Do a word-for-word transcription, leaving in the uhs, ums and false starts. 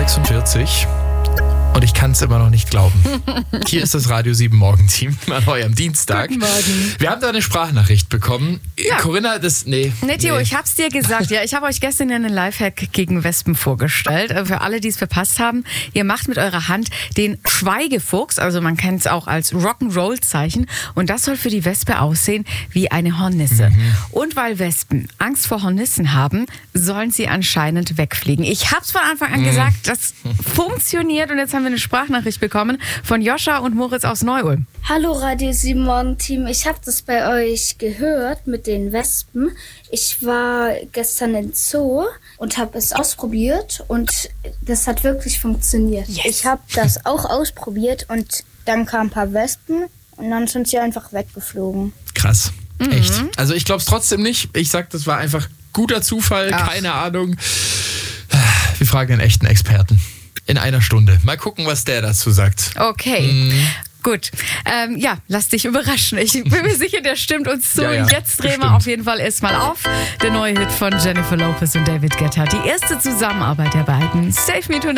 sechsundvierzig und ich kann es immer noch nicht glauben. Hier ist das Radio sieben Morgenteam an eurem Dienstag. Guten Morgen. Wir haben da eine Sprachnachricht bekommen. Ja. Corinna, das, nee. Nee, Theo, nee. ich hab's dir gesagt. Ja, ich habe euch gestern einen Lifehack gegen Wespen vorgestellt. Für alle, die es verpasst haben, ihr macht mit eurer Hand den Schweigefuchs, also man kennt es auch als Rock'n'Roll-Zeichen, und das soll für die Wespe aussehen wie eine Hornisse. Mhm. Und weil Wespen Angst vor Hornissen haben, sollen sie anscheinend wegfliegen. Ich hab's von Anfang an mhm. gesagt, das funktioniert, und jetzt haben wir eine Sprachnachricht bekommen von Joscha und Moritz aus Neu-Ulm. Hallo Radio sieben Morgenteam, ich habe das bei euch gehört mit den Wespen. Ich war gestern im Zoo und habe es ausprobiert und das hat wirklich funktioniert. Yes. Ich habe das auch ausprobiert und dann kamen ein paar Wespen und dann sind sie einfach weggeflogen. Krass, Mhm. echt. Also ich glaube es trotzdem nicht. Ich sag, das war einfach guter Zufall, Ach. keine Ahnung. Wir fragen einen echten Experten. In einer Stunde. Mal gucken, was der dazu sagt. Okay. Mhm. Gut, ähm, ja, lass dich überraschen. Ich bin mir sicher, der stimmt uns zu. Ja, ja, Jetzt drehen bestimmt. wir auf jeden Fall erstmal auf. Der neue Hit von Jennifer Lopez und David Guetta. Die erste Zusammenarbeit der beiden. Save Me Tonight.